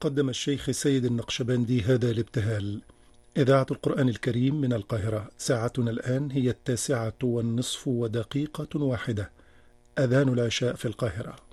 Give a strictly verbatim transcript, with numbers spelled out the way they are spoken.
قدم الشيخ سيد النقشبندي هذا الابتهال. إذاعة القرآن الكريم من القاهرة، ساعتنا الآن هي التاسعة والنصف ودقيقة واحدة، أذان العشاء في القاهرة.